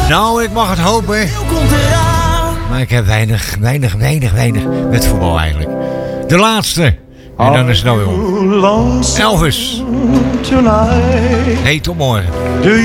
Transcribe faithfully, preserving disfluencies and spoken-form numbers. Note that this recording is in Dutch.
Nou, ik mag het hopen. Maar ik heb weinig, weinig, weinig, weinig met voetbal eigenlijk. De laatste. En dan is het nou weer om. Elvis. Hey, tot morgen.